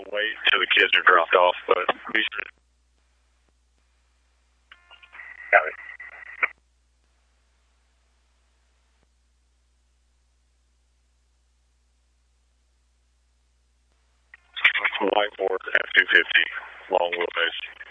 wait until the kids are dropped off, but be sure. Got it. Whiteboard F-250, long wheelbase.